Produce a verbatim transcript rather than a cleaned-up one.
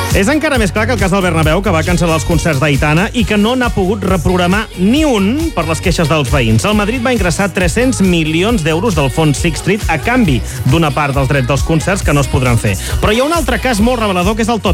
És encara més clar que el cas del Bernabéu, que va cancel·lar els concerts d'Aitana i que no n'ha pogut reprogramar ni un per les queixes dels veïns. El Madrid va ingressar tres-cents milions d'euros del fons Sixth Street a canvi d'una part dels drets dels concerts que no es podran fer. Però hi ha un altre cas molt revelador, que és el Tot